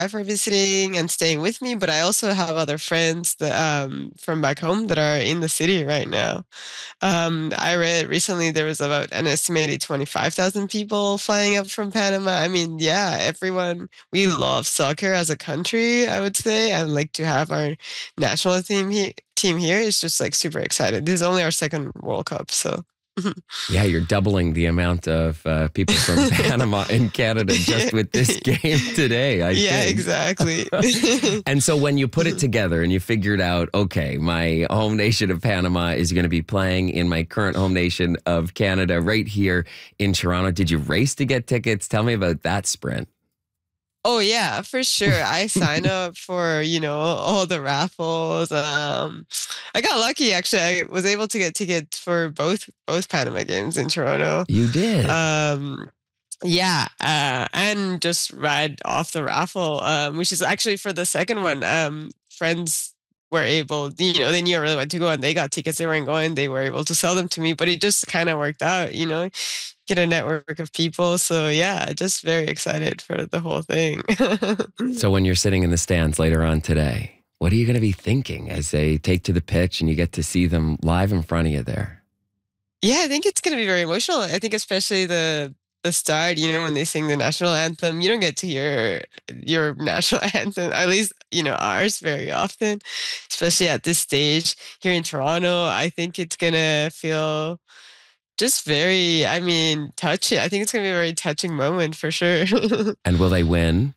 for visiting and staying with me, but I also have other friends that from back home that are in the city right now. I read recently there was about an estimated 25,000 people flying up from Panama. I mean, yeah, everyone, we love soccer as a country, I would say, and like to have our national team here is just like super excited. This is only our second World Cup, so. Yeah, you're doubling the amount of people from Panama and Canada just with this game today, I Yeah, think. exactly. And so when you put it together and you figured out, okay, my home nation of Panama is going to be playing in my current home nation of Canada right here in Toronto, did you race to get tickets? Tell me about that sprint. Oh yeah, for sure. I signed up for, all the raffles. I got lucky actually. I was able to get tickets for both Panama games in Toronto. You did. Yeah, and just read off the raffle, which is actually for the second one. Friends were able, they knew I really wanted to go and they got tickets. They weren't going. They were able to sell them to me, but it just kind of worked out, get a network of people. So yeah, just very excited for the whole thing. So when you're sitting in the stands later on today, what are you going to be thinking as they take to the pitch and you get to see them live in front of you there? Yeah, I think it's going to be very emotional. I think especially the start, when they sing the national anthem, you don't get to hear your national anthem, at least, ours very often, especially at this stage here in Toronto. I think it's going to feel just very, touching. I think it's going to be a very touching moment for sure. And will they win?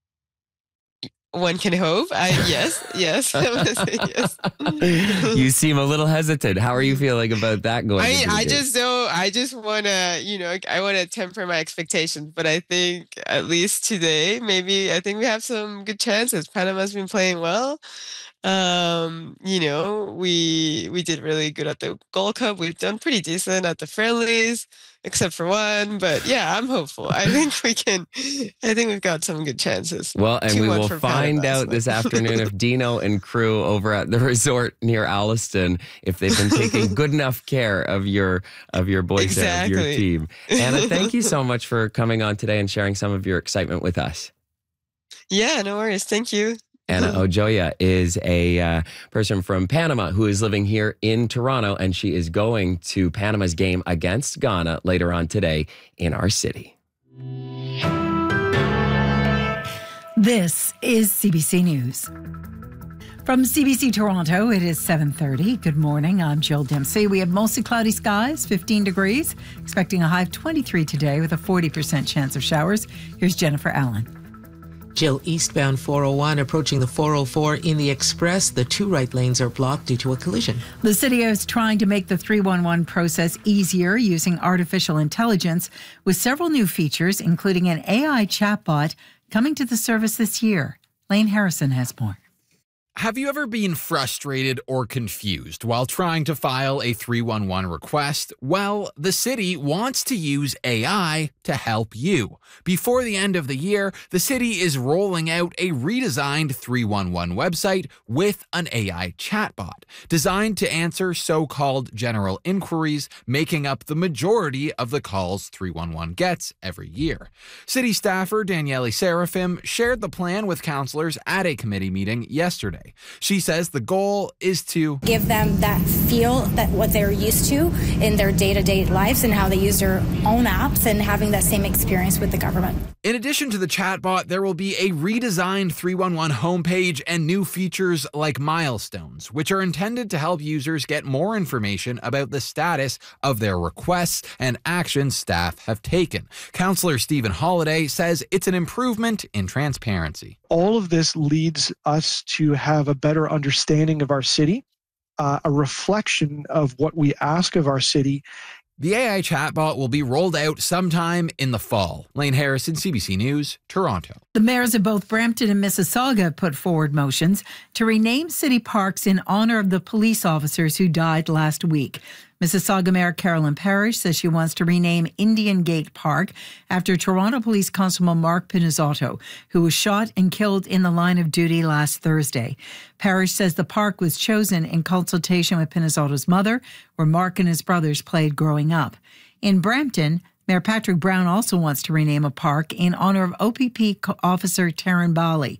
One can hope. Yes. I'm gonna say yes. You seem a little hesitant. How are you feeling about that going? I just don't. I just want to, I want to temper my expectations. But I think at least today, maybe I think we have some good chances. Panama's been playing well. We did really good at the Gold Cup. We've done pretty decent at the friendlies, except for one. But yeah, I'm hopeful. I think we can. I think we've got some good chances. Well, and we will find out this afternoon if Dino and crew over at the resort near Alliston, if they've been taking good enough care of your boys and your team. Anna, thank you so much for coming on today and sharing some of your excitement with us. Yeah, no worries. Thank you. Anna Ojoya is a person from Panama who is living here in Toronto, and she is going to Panama's game against Ghana later on today in our city. This is CBC News. From CBC Toronto, it is 7:30. Good morning. I'm Jill Dempsey. We have mostly cloudy skies, 15 degrees, expecting a high of 23 today with a 40% chance of showers. Here's Jennifer Allen. Jill, eastbound 401 approaching the 404 in the Express. The two right lanes are blocked due to a collision. The city is trying to make the 311 process easier using artificial intelligence with several new features, including an AI chatbot coming to the service this year. Lane Harrison has more. Have you ever been frustrated or confused while trying to file a 311 request? Well, the city wants to use AI to help you. Before the end of the year, the city is rolling out a redesigned 311 website with an AI chatbot designed to answer so-called general inquiries, making up the majority of the calls 311 gets every year. City staffer Danielle Seraphim shared the plan with councillors at a committee meeting yesterday. She says the goal is to give them that feel that what they're used to in their day-to-day lives and how they use their own apps and having that same experience with the government. In addition to the chatbot, there will be a redesigned 311 homepage and new features like milestones, which are intended to help users get more information about the status of their requests and actions staff have taken. Councillor Stephen Holliday says it's an improvement in transparency. All of this leads us to have a better understanding of our city, a reflection of what we ask of our city. The AI chatbot will be rolled out sometime in the fall. Lane Harrison, CBC News, Toronto. The mayors of both Brampton and Mississauga put forward motions to rename city parks in honor of the police officers who died last week. Mississauga Mayor Carolyn Parrish says she wants to rename Indian Gate Park after Toronto Police Constable Mark Pinizzotto, who was shot and killed in the line of duty last Thursday. Parrish says the park was chosen in consultation with Pinizzotto's mother, where Mark and his brothers played growing up. In Brampton, Mayor Patrick Brown also wants to rename a park in honor of OPP officer Taryn Bali.